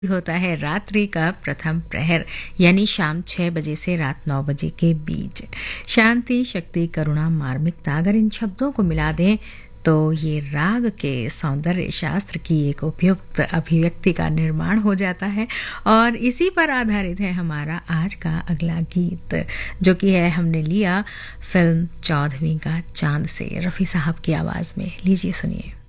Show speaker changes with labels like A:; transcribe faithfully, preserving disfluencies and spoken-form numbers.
A: होता है रात्रि का प्रथम प्रहर यानी शाम छह बजे से रात नौ बजे के बीच। शांति, शक्ति, करुणा, मार्मिकता, अगर इन शब्दों को मिला दें तो ये राग के सौंदर्य शास्त्र की एक उपयुक्त अभिव्यक्ति का निर्माण हो जाता है। और इसी पर आधारित है हमारा आज का अगला गीत, जो कि है हमने लिया फिल्म चौदहवीं का चांद से, रफ़ी साहब की आवाज़ में। लीजिए सुनिए।